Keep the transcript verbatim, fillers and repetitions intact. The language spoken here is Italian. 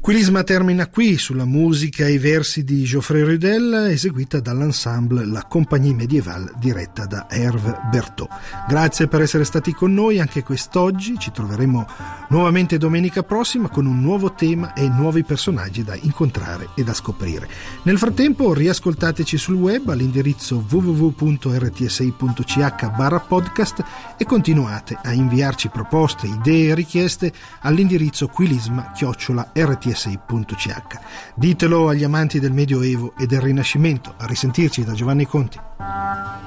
Quilisma termina qui sulla musica e i versi di Geoffrey Rudel, eseguita dall'ensemble La Compagnie Médiévale diretta da Hervé Bertot. Grazie per essere stati con noi anche quest'oggi. Ci troveremo nuovamente domenica prossima con un nuovo tema e nuovi personaggi da incontrare e da scoprire. Nel frattempo riascoltateci sul web all'indirizzo w w w punto r t s i punto c h barra podcast e continuate a inviarci proposte, idee e richieste all'indirizzo quilisma chiocciola r t s i punto c h. Ditelo agli amanti del Medioevo e del Rinascimento. A risentirci da Giovanni Conti.